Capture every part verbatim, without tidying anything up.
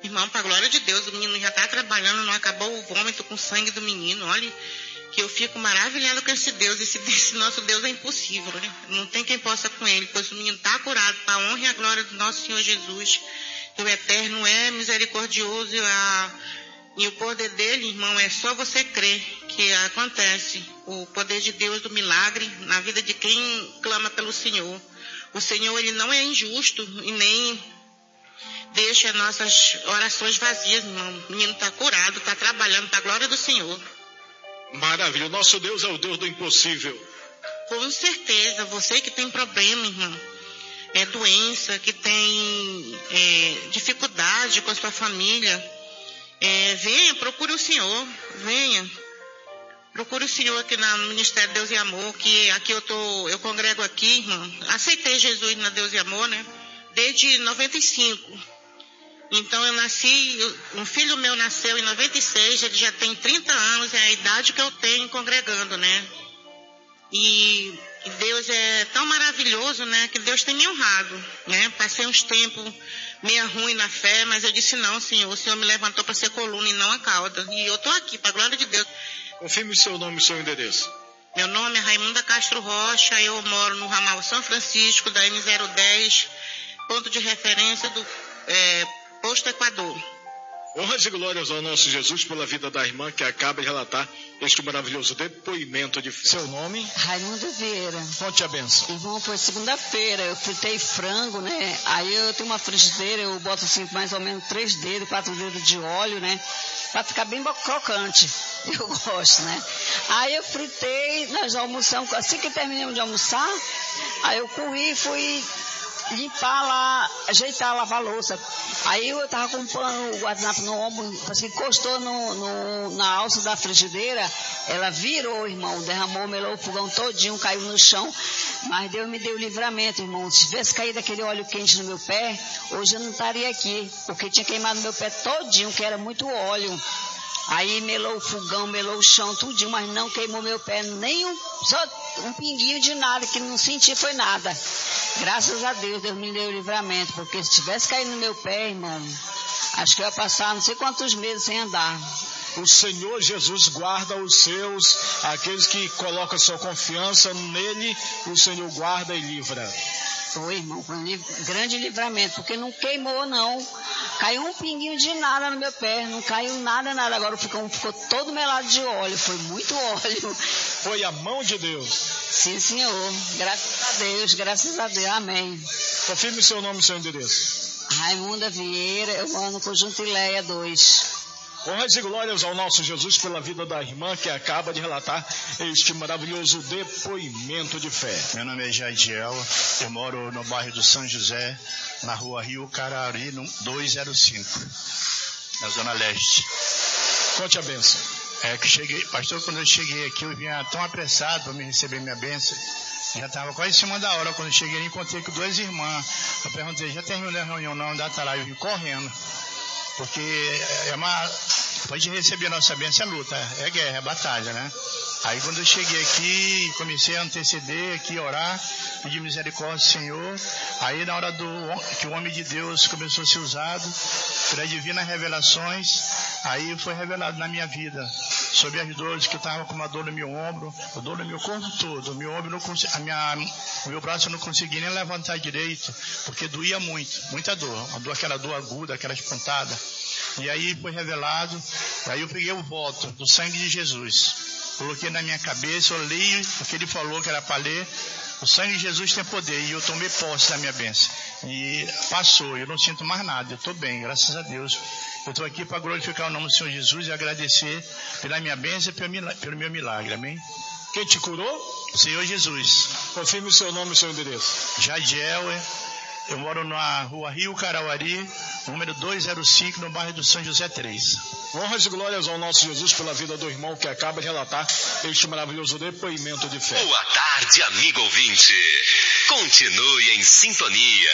Irmão, para a glória de Deus, o menino já está trabalhando, não acabou o vômito com o sangue do menino. Olha, que eu fico maravilhado com esse Deus. Esse, esse nosso Deus é impossível, né? Não tem quem possa com ele, pois o menino está curado para a honra e a glória do nosso Senhor Jesus. Que o Eterno é misericordioso e, a, e o poder dele, irmão, é só você crer que acontece. O poder de Deus do milagre na vida de quem clama pelo Senhor. O Senhor, ele não é injusto e nem deixa nossas orações vazias, irmão. O menino está curado, está trabalhando para a glória do Senhor. Maravilha, o nosso Deus é o Deus do impossível. Com certeza, você que tem problema, irmão, é doença, que tem é, dificuldade com a sua família, é, venha, procure o Senhor, venha. Procure o Senhor aqui no Ministério Deus e Amor, que aqui eu tô, eu congrego aqui, irmão. Aceitei Jesus na Deus e Amor, né? Desde noventa e cinco. Então eu nasci, um filho meu nasceu em noventa e seis, ele já tem trinta anos, é a idade que eu tenho congregando, né? E Deus é tão maravilhoso, né? Que Deus tem me honrado, né? Passei uns tempos meio ruim na fé, mas eu disse não, Senhor, o Senhor me levantou para ser coluna e não a cauda. E eu tô aqui, para a glória de Deus. Confirme o seu nome e o seu endereço. Meu nome é Raimunda Castro Rocha, eu moro no ramal São Francisco, da M zero dez, ponto de referência do é, Posto Equador. Honras e glórias ao nosso Jesus pela vida da irmã que acaba de relatar este maravilhoso depoimento de fé. Seu nome? Raimunda Vieira. Conte a benção. Irmão, foi segunda-feira, eu fritei frango, né? Aí eu tenho uma frigideira, eu boto assim mais ou menos três dedos, quatro dedos de óleo, né? Pra ficar bem crocante. Eu gosto, né? Aí eu fritei, nós almoçamos, assim que terminamos de almoçar, aí eu corri e fui limpar lá, ajeitar, lavar a louça. Aí eu tava com um pano, o guardanapo no ombro, assim, encostou no, no, na alça da frigideira, ela virou, irmão, derramou, melou o fogão todinho, caiu no chão, mas Deus me deu livramento, irmão. Se tivesse caído aquele óleo quente no meu pé, hoje eu não estaria aqui, porque tinha queimado meu pé todinho, que era muito óleo. Aí melou o fogão, melou o chão, tudinho, mas não queimou meu pé, nem um, só um pinguinho de nada, que não senti foi nada. Graças a Deus, Deus me deu livramento, porque se tivesse caído no meu pé, irmão, acho que eu ia passar não sei quantos meses sem andar. O Senhor Jesus guarda os seus, aqueles que colocam sua confiança nele, o Senhor guarda e livra. Foi, irmão, foi um liv- grande livramento, porque não queimou, não. Caiu um pinguinho de nada no meu pé, não caiu nada, nada. Agora ficou, ficou todo melado de óleo, foi muito óleo. Foi a mão de Deus. Sim, Senhor. Graças a Deus, graças a Deus. Amém. Confirme seu nome e seu endereço. Raimunda Vieira, eu moro no Conjunto Ileia dois. Honras e glórias ao nosso Jesus pela vida da irmã que acaba de relatar este maravilhoso depoimento de fé. Meu nome é Jadiel, eu moro no bairro do São José, na rua Rio Carari, duzentos e cinco, na Zona Leste. Conte a bênção. É que cheguei, pastor, quando eu cheguei aqui, eu vinha tão apressado para me receber minha bênção. Já estava quase em cima da hora. Quando eu cheguei, eu encontrei com duas irmãs. Eu perguntei, já terminou a reunião? Não, ainda está lá. Eu vim correndo. Porque é uma. Pode receber a nossa bênção, é luta, é guerra, é batalha, né? Aí quando eu cheguei aqui, comecei a anteceder aqui, orar, pedir misericórdia ao Senhor. Aí na hora do que o homem de Deus começou a ser usado, pelas divinas revelações, aí foi revelado na minha vida, sobre as dores, que eu estava com uma dor no meu ombro, uma dor no meu corpo todo, o meu ombro não consegui, a minha, o meu braço eu não conseguia nem levantar direito, porque doía muito, muita dor, uma dor, aquela dor aguda, aquelas pontadas. E aí foi revelado, aí eu peguei o voto do sangue de Jesus, coloquei na minha cabeça, eu li o que ele falou que era para ler. O sangue de Jesus tem poder, e eu tomei posse da minha bênção. E passou, eu não sinto mais nada, eu estou bem, graças a Deus. Eu estou aqui para glorificar o nome do Senhor Jesus e agradecer pela minha bênção e pelo, pelo meu milagre, amém? Quem te curou? O Senhor Jesus. Confirme o seu nome e o seu endereço. Jadiel, eu moro na rua Rio Carauari, número duzentos e cinco, no bairro do São José três. Honras e glórias ao nosso Jesus pela vida do irmão que acaba de relatar este maravilhoso depoimento de fé. Boa tarde, amigo ouvinte. Continue em sintonia.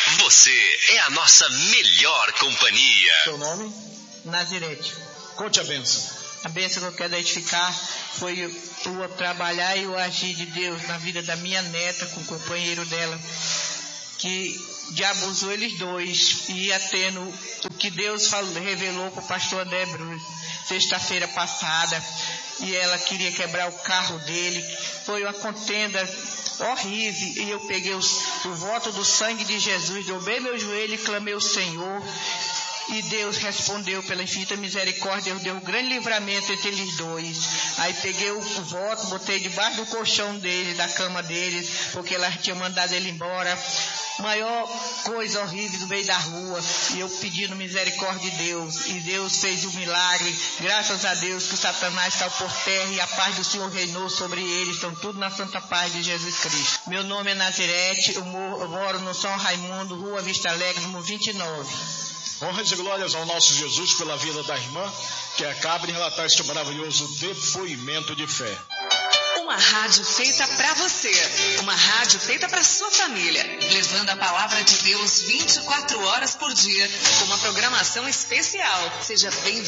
Você é a nossa melhor companhia. Seu nome? Nazirete. Conte a bênção. A bênção que eu quero edificar foi o trabalhar e o agir de Deus na vida da minha neta com o companheiro dela, que diabo usou eles dois, e ia tendo o que Deus falou, revelou para o pastor André Bruno, sexta-feira passada, e ela queria quebrar o carro dele. Foi uma contenda horrível, e eu peguei os, o voto do sangue de Jesus, dobrei meu joelho e clamei ao Senhor, e Deus respondeu pela infinita misericórdia, Deus deu um grande livramento entre eles dois. Aí peguei o, o voto, botei debaixo do colchão dele, da cama deles, porque ela tinha mandado ele embora. Maior coisa horrível no meio da rua, e eu pedindo misericórdia de Deus, e Deus fez um milagre. Graças a Deus que o Satanás está por terra e a paz do Senhor reinou sobre eles. Estão tudo na santa paz de Jesus Cristo. Meu nome é Nazirete, eu moro, eu moro no São Raimundo, Rua Vista Alegre, número vinte e nove. Honras e glórias ao nosso Jesus pela vida da irmã, que acaba de relatar este maravilhoso depoimento de fé. Uma rádio feita para você, uma rádio feita para sua família, levando a palavra de Deus vinte e quatro horas por dia, com uma programação especial. Seja bem-vindo.